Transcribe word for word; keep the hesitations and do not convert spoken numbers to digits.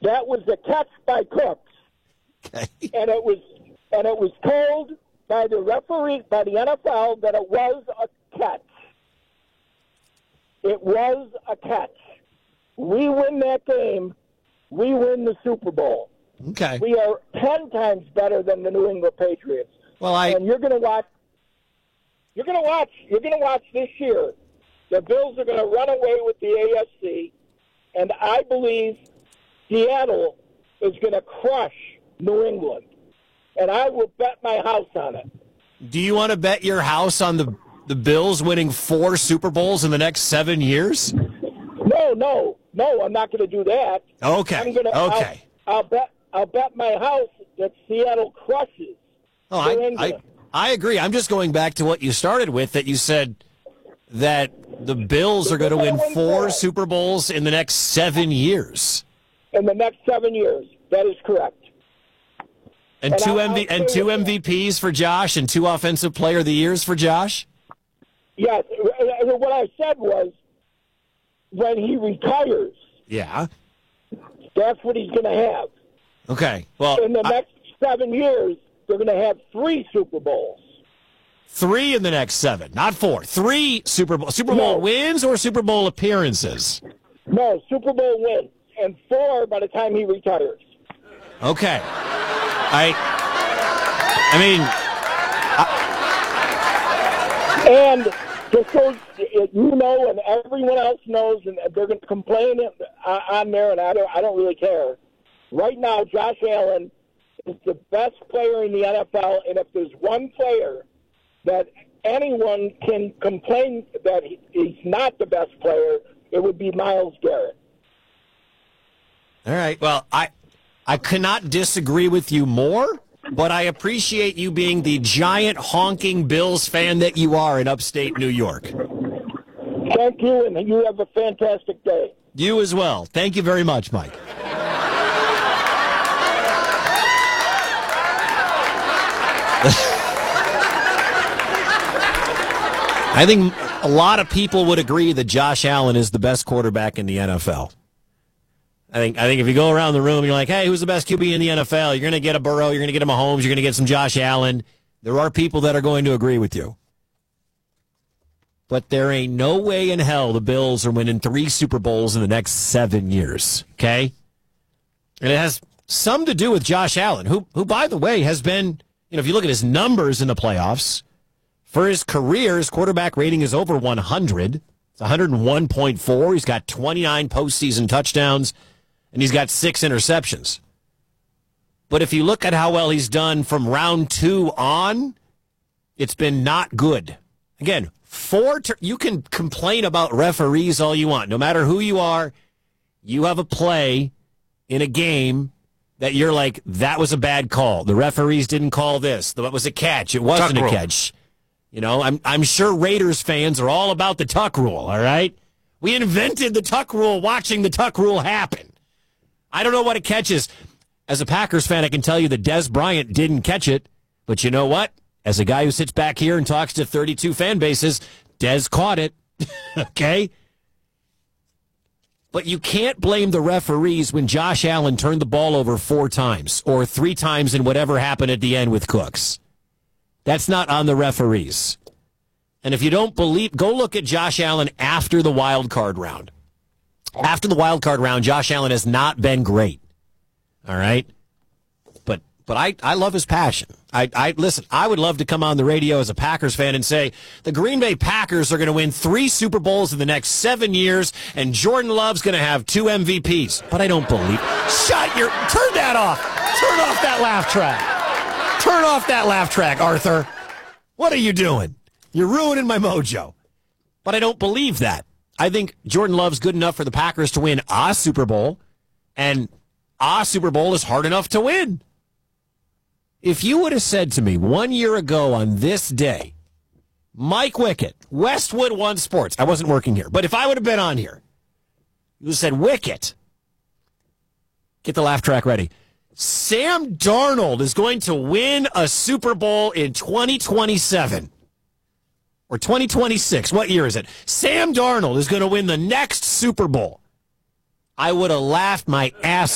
that was a catch by Cooks, okay. and it was and it was told by the referee, by the N F L, that it was a catch. It was a catch. We win that game, we win the Super Bowl. Okay. We are ten times better than the New England Patriots. Well, I and you're going to watch. You're going to watch. You're going to watch this year. The Bills are going to run away with the A F C, and I believe Seattle is going to crush New England, and I will bet my house on it. Do you want to bet your house on the the Bills winning four Super Bowls in the next seven years? No, no, no. I'm not going to do that. Okay. I'm gonna, okay. I'll, I'll bet. I'll bet my house that Seattle crushes. Oh, I, I I agree. I'm just going back to what you started with. That you said that the Bills are going to win four Super Bowls in the next seven years. In the next seven years, that is correct. And, and two I'll, MV, I'll and two M V Ps for Josh, and two Offensive Player of the Years for Josh. Yes, what I said was when he retires. Yeah, that's what he's going to have. Okay. Well, in the I, next seven years, they're going to have three Super Bowls. Three in the next seven, not four. Three Super Bowl Super Bowl no. wins or Super Bowl appearances. No, Super Bowl wins, and four by the time he retires. Okay. I. I mean. I, and just so you know, and everyone else knows, and they're going to complain on there, and I don't. I don't really care. Right now, Josh Allen is the best player in the N F L, and if there's one player that anyone can complain that he's not the best player, it would be Myles Garrett. All right. Well, I I cannot disagree with you more, but I appreciate you being the giant honking Bills fan that you are in upstate New York. Thank you, and you have a fantastic day. You as well. Thank you very much, Mike. I think a lot of people would agree that Josh Allen is the best quarterback in the N F L. I think I think if you go around the room and you're like, hey, who's the best Q B in the N F L? You're going to get a Burrow, you're going to get a Mahomes, you're going to get some Josh Allen. There are people that are going to agree with you. But there ain't no way in hell the Bills are winning three Super Bowls in the next seven years, okay? And it has some to do with Josh Allen, who, who by the way, has been, you know, if you look at his numbers in the playoffs, for his career, his quarterback rating is over one hundred. It's one oh one point four. He's got twenty-nine postseason touchdowns, and he's got six interceptions. But if you look at how well he's done from round two on, it's been not good. Again, four. Ter- you can complain about referees all you want. No matter who you are, you have a play in a game that you're like, that was a bad call. The referees didn't call this. That was a catch. It wasn't Tuck a rule. catch. You know, I'm I'm sure Raiders fans are all about the Tuck rule, all right? We invented the Tuck rule watching the Tuck rule happen. I don't know what a catch is. As a Packers fan, I can tell you that Dez Bryant didn't catch it. But you know what? As a guy who sits back here and talks to thirty-two fan bases, Dez caught it. Okay? But you can't blame the referees when Josh Allen turned the ball over four times or three times in whatever happened at the end with Cooks. That's not on the referees. And if you don't believe, go look at Josh Allen after the wild card round. After the wild card round, Josh Allen has not been great. All right? But but I, I love his passion. I, I listen, I would love to come on the radio as a Packers fan and say, the Green Bay Packers are going to win three Super Bowls in the next seven years, and Jordan Love's going to have two M V Ps. But I don't believe. Shut your, turn that off. Turn off that laugh track. Turn off that laugh track, Arthur. What are you doing? You're ruining my mojo. But I don't believe that. I think Jordan Love's good enough for the Packers to win a Super Bowl, and a Super Bowl is hard enough to win. If you would have said to me one year ago on this day, Mike Wickett, Westwood One Sports, I wasn't working here, but if I would have been on here, you said, Wickett, get the laugh track ready. Sam Darnold is going to win a Super Bowl in twenty twenty-seven. Or twenty twenty-six. What year is it? Sam Darnold is going to win the next Super Bowl. I would have laughed my ass